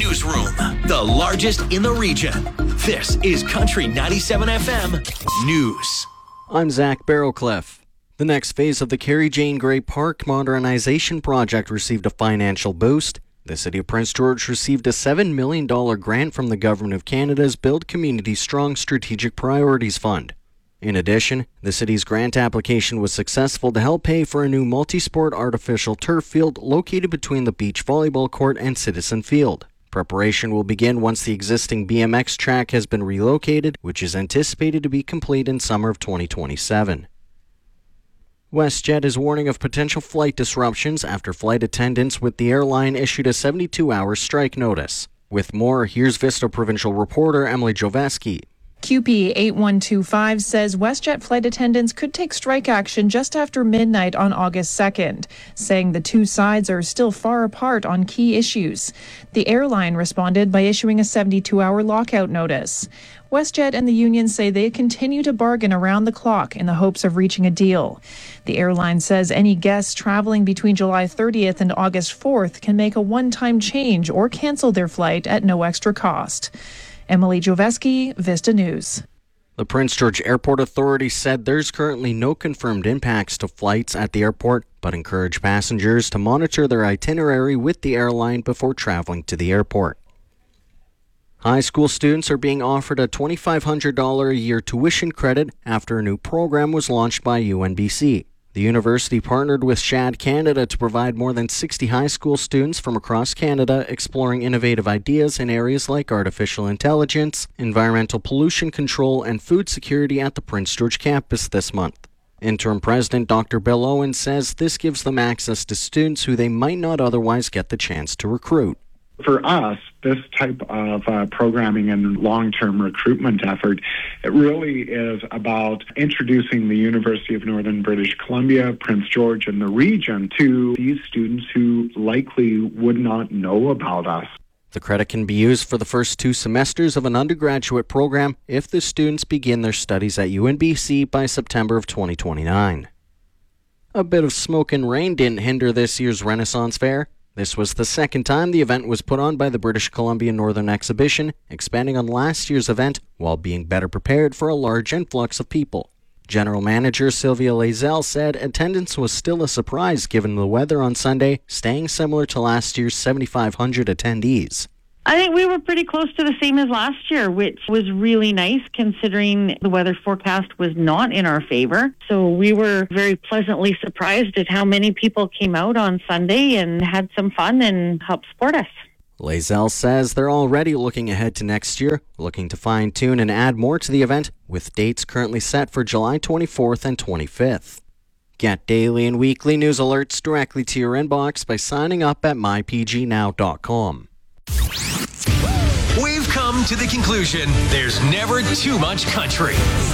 newsroom, the largest in the region. This is Country 97 FM News. I'm Zach Barrowcliff. The next phase of the Carrie Jane Gray Park modernization project received a financial boost. The City of Prince George received a $7 million grant from the Government of Canada's Build Community Strong Strategic Priorities Fund. In addition, the city's grant application was successful to help pay for a new multi-sport artificial turf field located between the beach volleyball court and Citizen Field. Preparation will begin once the existing BMX track has been relocated, which is anticipated to be complete in summer of 2027. WestJet is warning of potential flight disruptions after flight attendants with the airline issued a 72-hour strike notice. With more, here's Vista Provincial reporter Emily Joveski. QP 8125 says WestJet flight attendants could take strike action just after midnight on August 2nd, saying the two sides are still far apart on key issues. The airline responded by issuing a 72-hour lockout notice. WestJet and the union say they continue to bargain around the clock in the hopes of reaching a deal. The airline says any guests traveling between July 30th and August 4th can make a one-time change or cancel their flight at no extra cost. Emily Joveski, Vista News. The Prince George Airport Authority said there's currently no confirmed impacts to flights at the airport, but encourage passengers to monitor their itinerary with the airline before traveling to the airport. High school students are being offered a $2,500 a year tuition credit after a new program was launched by UNBC. The university partnered with SHAD Canada to provide more than 60 high school students from across Canada exploring innovative ideas in areas like artificial intelligence, environmental pollution control, and food security at the Prince George campus this month. Interim President Dr. Bill Owen says this gives them access to students who they might not otherwise get the chance to recruit. For us, this type of programming and long-term recruitment effort, it really is about introducing the University of Northern British Columbia, Prince George, and the region to these students who likely would not know about us. The credit can be used for the first 2 semesters of an undergraduate program if the students begin their studies at UNBC by September of 2029. A bit of smoke and rain didn't hinder this year's Renaissance Fair. This was the second time the event was put on by the British Columbia Northern Exhibition, expanding on last year's event while being better prepared for a large influx of people. General Manager Sylvia Lazelle said attendance was still a surprise given the weather on Sunday, staying similar to last year's 7,500 attendees. I think we were pretty close to the same as last year, which was really nice considering the weather forecast was not in our favor. So we were very pleasantly surprised at how many people came out on Sunday and had some fun and helped support us. Lazelle says they're already looking ahead to next year, looking to fine-tune and add more to the event, with dates currently set for July 24th and 25th. Get daily and weekly news alerts directly to your inbox by signing up at mypgnow.com. We've come to the conclusion there's never too much country.